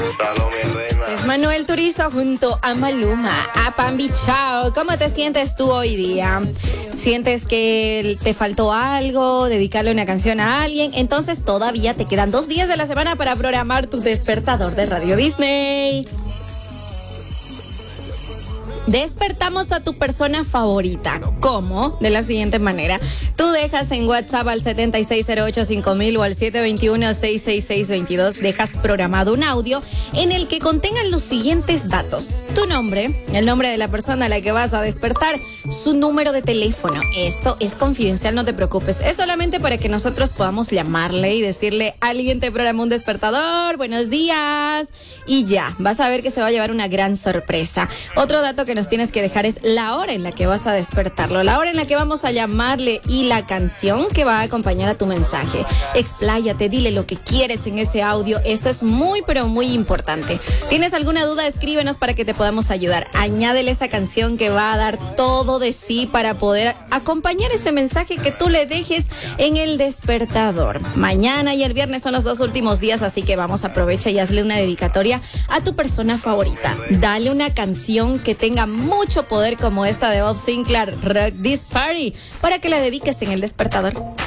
Es Manuel Turizo junto a Maluma, a Pambi Chao. ¿Cómo te sientes tú hoy día? ¿Sientes que te faltó algo, dedicarle una canción a alguien? Entonces todavía te quedan 2 días de la semana para programar tu despertador de Radio Disney. Despertamos a tu persona favorita. ¿Cómo? De la siguiente manera. Tú dejas en WhatsApp al 76085000 o al 721-66622. Dejas programado un audio en el que contengan los siguientes datos. Tu nombre, el nombre de la persona a la que vas a despertar, su número de teléfono. Esto es confidencial, no te preocupes. Es solamente para que nosotros podamos llamarle y decirle, alguien te programó un despertador, buenos días. Y ya, vas a ver que se va a llevar una gran sorpresa. Otro dato que nos tienes que dejar es la hora en la que vas a despertarlo, la hora en la que vamos a llamarle y la canción que va a acompañar a tu mensaje. Expláyate, dile lo que quieres en ese audio, eso es muy pero muy importante. ¿Tienes alguna duda? Escríbenos para que te podamos ayudar. Añádele esa canción que va a dar todo de sí para poder acompañar ese mensaje que tú le dejes en el despertador. Mañana y el viernes son los 2 últimos días, así que vamos, aprovecha y hazle una dedicatoria a tu persona favorita. Dale una canción que tenga mucho poder como esta de Bob Sinclair, Rock This Party, para que la dediques en el despertador.